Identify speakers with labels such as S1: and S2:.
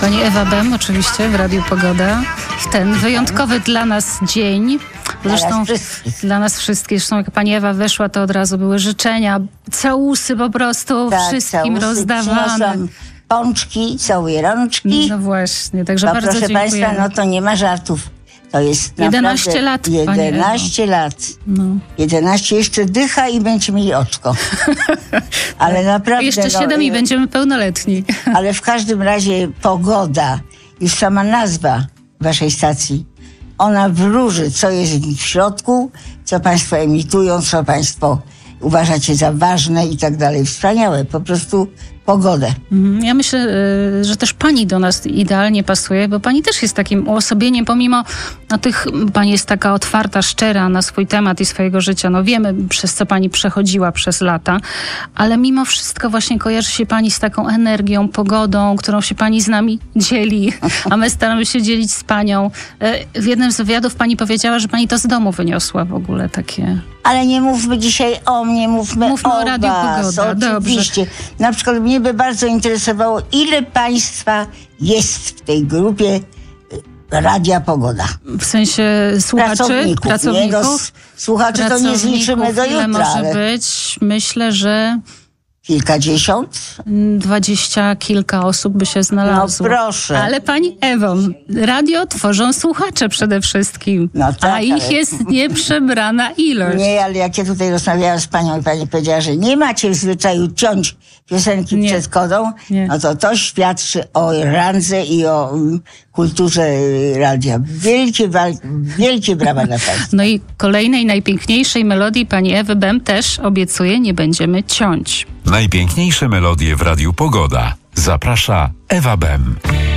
S1: Pani Ewa Bem oczywiście w Radiu Pogoda w ten wyjątkowy dla nas dzień. Zresztą dla nas wszystkich. Zresztą jak pani Ewa weszła, to od razu były życzenia, całusy po prostu wszystkim rozdawane.
S2: Pączki, całuję rączki.
S1: No właśnie, także bardzo
S2: proszę
S1: dziękuję.
S2: Państwa, to nie ma żartów. To jest
S1: 11 lat,
S2: 11 lat. No. 11 jeszcze dycha i będziemy mieli oczko. Ale naprawdę...
S1: Jeszcze 7 i będziemy pełnoletni.
S2: Ale w każdym razie pogoda, już sama nazwa waszej stacji, ona wróży, co jest w środku, co Państwo emitują, co Państwo uważacie za ważne i tak dalej. Wspaniałe, po prostu pogodę.
S1: Ja myślę, że też pani do nas idealnie pasuje, bo pani też jest takim uosobieniem, pomimo pani jest taka otwarta, szczera na swój temat i swojego życia. No wiemy, przez co pani przechodziła przez lata, ale mimo wszystko właśnie kojarzy się pani z taką energią, pogodą, którą się pani z nami dzieli, a my staramy się dzielić z panią. W jednym z wywiadów pani powiedziała, że pani to z domu wyniosła w ogóle takie...
S2: Ale nie mówmy dzisiaj o mnie, mówmy o
S1: Radiu Pogoda.
S2: Oczywiście.
S1: Dobrze.
S2: Na przykład mnie by bardzo interesowało, ile państwa jest w tej grupie Radia Pogoda.
S1: W sensie słuchaczy? Pracowników?
S2: Słuchaczy to nie zliczymy do jutra.
S1: Może być? Myślę, że...
S2: Kilkadziesiąt?
S1: 20 kilka osób by się znalazło.
S2: No proszę.
S1: Ale pani Ewo, radio tworzą słuchacze przede wszystkim.
S2: No tak,
S1: a ich jest nieprzebrana ilość.
S2: Nie, ale jak ja tutaj rozmawiałam z panią i pani powiedziała, że nie macie w zwyczaju ciąć piosenki przed kodą, no to świadczy o randze i o kulturze radia. Wielkie brawa dla państwa.
S1: No i kolejnej, najpiękniejszej melodii pani Ewy Bem też obiecuję, nie będziemy ciąć.
S3: Najpiękniejsze melodie w Radiu Pogoda. Zaprasza Ewa Bem.